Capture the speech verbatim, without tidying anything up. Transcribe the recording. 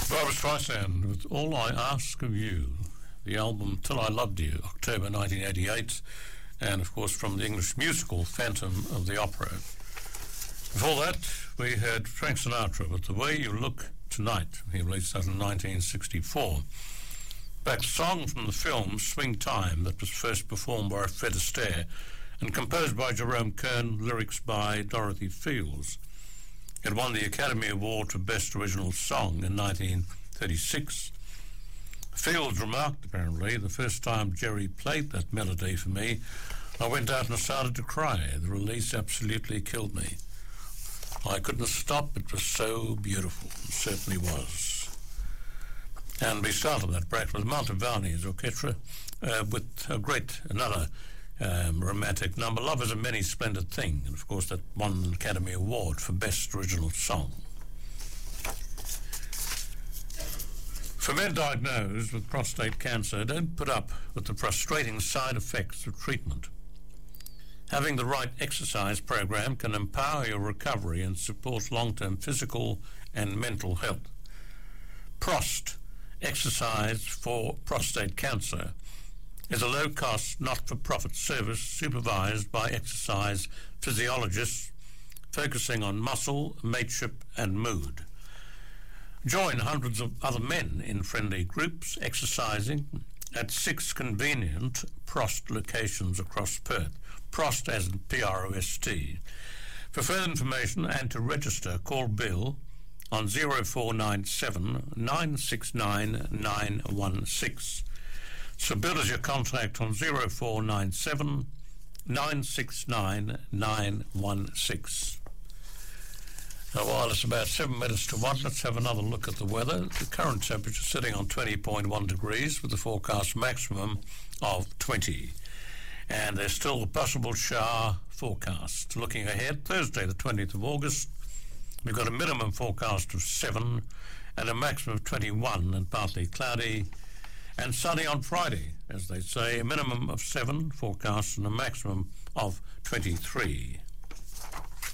Barbra Streisand with All I Ask of You, the album Till I Loved You, October nineteen eighty-eight, and of course from the English musical Phantom of the Opera. Before that, we heard Frank Sinatra with The Way You Look Tonight. He released that in nineteen sixty-four. Back song from the film Swing Time that was first performed by Fred Astaire and composed by Jerome Kern, lyrics by Dorothy Fields. It won the Academy Award for Best Original Song in nineteen thirty-six. Fields remarked, apparently, the first time Jerry played that melody for me, I went out and started to cry. The release absolutely killed me. I couldn't stop. It was so beautiful. It certainly was. And we started that break with Mantovani's orchestra uh, with a great, another Um, romantic number, Love is a Many Splendid Thing, and of course that won an Academy Award for Best Original Song. For men diagnosed with prostate cancer, don't put up with the frustrating side effects of treatment. Having the right exercise program can empower your recovery and support long-term physical and mental health. Prost, Exercise for Prostate Cancer, is a low-cost, not-for-profit service supervised by exercise physiologists focusing on muscle, mateship and mood. Join hundreds of other men in friendly groups exercising at six convenient Prost locations across Perth. Prost as in P R O S T. For further information and to register, call Bill on zero four nine seven, nine six nine, nine one six. So Bill is your contact on zero four nine seven, nine six nine, nine one six. Now, while it's about seven minutes to one, let's have another look at the weather. The current temperature sitting on twenty point one degrees with the forecast maximum of twenty. And there's still a possible shower forecast. Looking ahead, Thursday the twentieth of August, we've got a minimum forecast of seven and a maximum of twenty-one and partly cloudy. And sunny on Friday, as they say, a minimum of seven forecast and a maximum of twenty-three.